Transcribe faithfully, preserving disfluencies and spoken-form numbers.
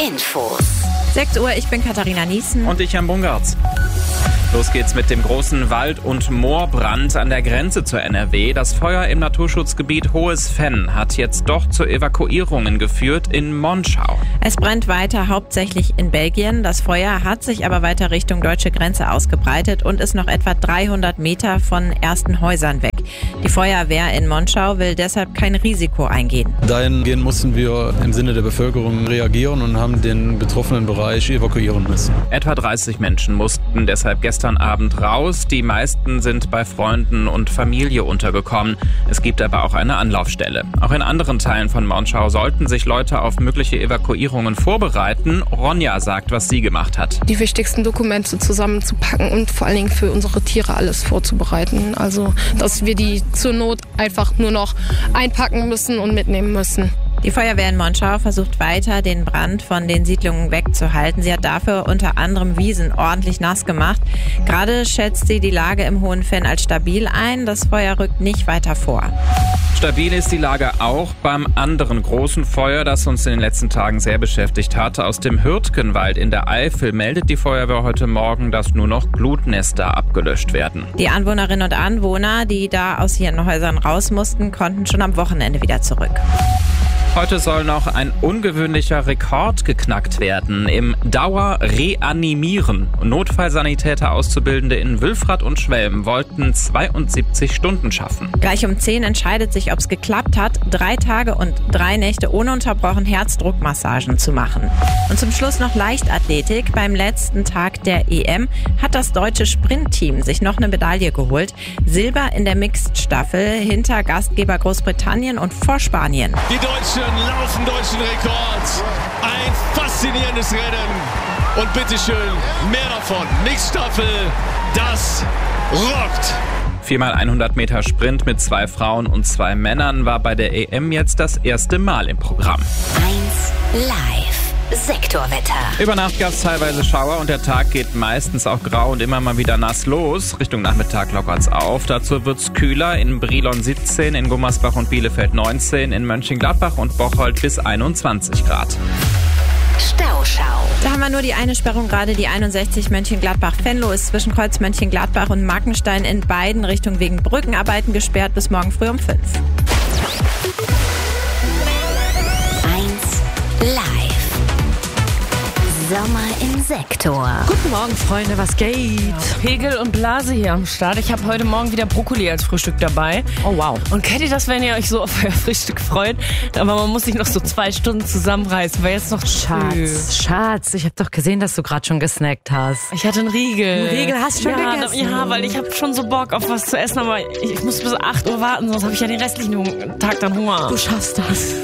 Infos. sechs Uhr, ich bin Katharina Niesen. Und ich, Jan Bungartz. Los geht's mit dem großen Wald- und Moorbrand an der Grenze zur N R W. Das Feuer im Naturschutzgebiet Hohes Venn hat jetzt doch zu Evakuierungen geführt in Monschau. Es brennt weiter, hauptsächlich in Belgien. Das Feuer hat sich aber weiter Richtung deutsche Grenze ausgebreitet und ist noch etwa dreihundert Meter von ersten Häusern weg. Die Feuerwehr in Monschau will deshalb kein Risiko eingehen. Dahingehend mussten wir im Sinne der Bevölkerung reagieren und haben den betroffenen Bereich evakuieren müssen. Etwa dreißig Menschen mussten deshalb gestern Abend raus. Die meisten sind bei Freunden und Familie untergekommen. Es gibt aber auch eine Anlaufstelle. Auch in anderen Teilen von Monschau sollten sich Leute auf mögliche Evakuierungen vorbereiten. Ronja sagt, was sie gemacht hat. Die wichtigsten Dokumente zusammenzupacken und vor allen Dingen für unsere Tiere alles vorzubereiten. Also, dass wir die zur Not einfach nur noch einpacken müssen und mitnehmen müssen. Die Feuerwehr in Monschau versucht weiter, den Brand von den Siedlungen wegzuhalten. Sie hat dafür unter anderem Wiesen ordentlich nass gemacht. Gerade schätzt sie die Lage im Hohen Venn als stabil ein. Das Feuer rückt nicht weiter vor. Stabil ist die Lage auch beim anderen großen Feuer, das uns in den letzten Tagen sehr beschäftigt hat. Aus dem Hürtgenwald in der Eifel meldet die Feuerwehr heute Morgen, dass nur noch Glutnester abgelöscht werden. Die Anwohnerinnen und Anwohner, die da aus ihren Häusern raus mussten, konnten schon am Wochenende wieder zurück. Heute soll noch ein ungewöhnlicher Rekord geknackt werden. Im Dauer-Reanimieren. Notfallsanitäter Auszubildende in Wülfrath und Schwelm wollten zweiundsiebzig Stunden schaffen. Gleich um zehn entscheidet sich, ob es geklappt hat, drei Tage und drei Nächte ununterbrochen Herzdruckmassagen zu machen. Und zum Schluss noch Leichtathletik. Beim letzten Tag der E M hat das deutsche Sprintteam sich noch eine Medaille geholt. Silber in der Mixed-Staffel hinter Gastgeber Großbritannien und vor Spanien. Die Deutschen laufen deutschen Rekord. Ein faszinierendes Rennen. Und bitteschön, mehr davon. Mixed-Staffel, das rockt. Viermal hundert Meter Sprint mit zwei Frauen und zwei Männern war bei der E M jetzt das erste Mal im Programm. eins live. Sektorwetter. Über Nacht gab es teilweise Schauer und der Tag geht meistens auch grau und immer mal wieder nass los. Richtung Nachmittag lockert's auf. Dazu wird's kühler. In Brilon siebzehn, in Gummersbach und Bielefeld neunzehn, in Mönchengladbach und Bocholt bis einundzwanzig Grad. Stauschau. Da haben wir nur die eine Sperrung gerade, die einundsechzig Mönchengladbach-Venlo ist zwischen Kreuz Mönchengladbach und Mackenstein in beiden Richtungen wegen Brückenarbeiten gesperrt bis morgen früh um fünf. eins live. Sommer im Sektor. Guten Morgen, Freunde, was geht? Pegel und Blase hier am Start. Ich habe heute Morgen wieder Brokkoli als Frühstück dabei. Oh, wow. Und kennt ihr das, wenn ihr euch so auf euer Frühstück freut? Aber man muss sich noch so zwei Stunden zusammenreißen, weil jetzt noch Schatz, früh. Schatz, ich habe doch gesehen, dass du gerade schon gesnackt hast. Ich hatte einen Riegel. Einen Riegel hast du schon ja, gegessen? Ja, weil ich habe schon so Bock auf was zu essen, aber ich, ich muss bis acht Uhr warten, sonst habe ich ja den restlichen Tag dann Hunger. Du schaffst das.